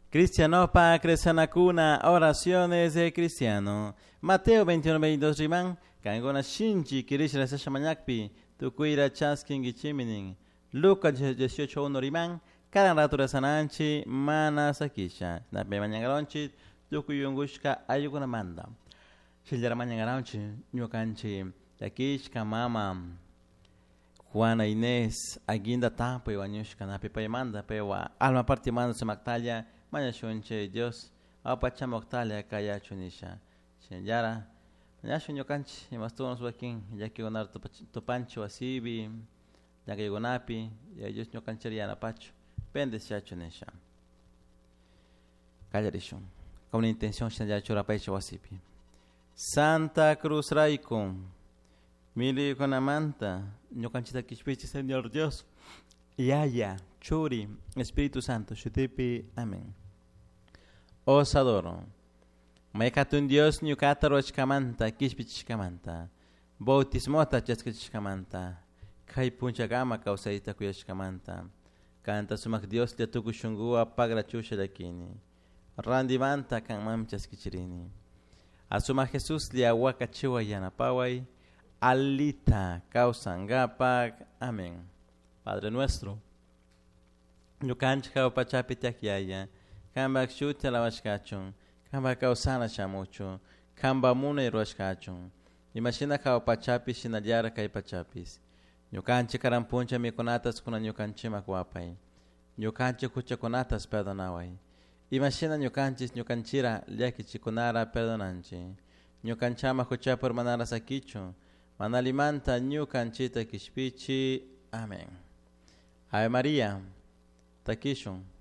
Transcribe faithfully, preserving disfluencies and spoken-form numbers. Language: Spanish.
Cristiano pa Cresanacuna, oraciones de cristiano. Mateo veintiuno veintidós riman, kangona shinji kirishra sashamanyakpi, tukuira chaskin gichiminin. Lucas dieciocho uno riman, cada rato sananchi, mana sakisha. Nape mañangaronchi, tukuyungushka ayuguna manda. Shildara mañangaronchi, nyukanchi, yakishka mama. Juana Inés, Aguinda Tampo y Wanyushka Napi Paimanda, Pewa, Alma Partimando Semactalia, Mayashunche, Dios, Apacha Moctalia, Kaya Chunisha, Shenyara, Yashun Yokanchi, y Mastunos Wakin, Yaki Gonar Topancho, Asibi, Yaki Gonapi, Yayus Yokancheriana Pacho, Pendes Yachunisha. Callarishun, con una intención Shenyachura Paicho Wasipi. Santa Cruz Raikun. Mili con Amanta, yo canchita kishpichi, Señor Dios, Yaya, Churi, Espíritu Santo, Shutipi, amén. Os adoro. Maikatun Dios, Nyukataro Chkamanta, Kishpichi Chkamanta, Bautismota Chkamanta, Kai Puncha Gama Kausaita Kuyashkamanta, Canta Sumak Dios de Tukushungua Pagra Chusha Dakini, Randimanta Kamam Chaskichirini, Asuma Jesús de Aguacachiwa Yanapawai, Alita, Kausangapag, amén. Padre nuestro, Yukanchka upachapitakyaya, Kamba kshuta lavashkachun, Kamba kausana shamuchu, Kamba muna iroshkachun, Imagina ka upachapi shinadiara ka ipachapis, Yukanchi karampuncha mikonatas kuna yukanchi makwapay, Yukanchi kuchakonatas perdonaway, Imagina yukanchis yukanchira liaki chikunara perdonanchi, Yukanchama kucha por manara sakichu, Manalimanta New Canchita Kishpichi. Amén. Ave María. Takishun.